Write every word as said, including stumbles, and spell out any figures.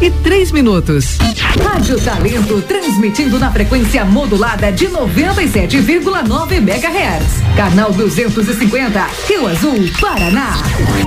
e três minutos. Rádio Talento, transmitindo na frequência modulada de noventa e sete vírgula nove megahertz. Canal duzentos e cinquenta, Rio Azul, Paraná.